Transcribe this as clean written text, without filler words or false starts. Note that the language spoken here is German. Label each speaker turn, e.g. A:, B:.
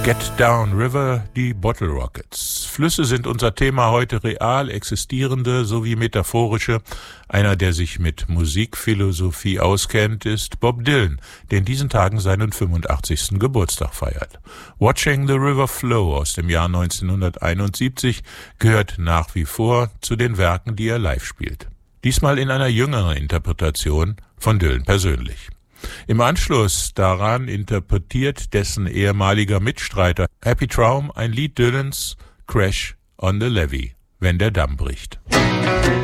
A: Get Down River, die Bottle Rockets. Flüsse sind unser Thema heute, real existierende sowie metaphorische. Einer, der sich mit Musikphilosophie auskennt, ist Bob Dylan, der in diesen Tagen seinen 85. Geburtstag feiert. Watching the River Flow aus dem Jahr 1971 gehört nach wie vor zu den Werken, die er live spielt. Diesmal in einer jüngeren Interpretation von Dylan persönlich. Im Anschluss daran interpretiert dessen ehemaliger Mitstreiter Happy Traum ein Lied Dylans, Crash on the Levee, wenn der Damm bricht.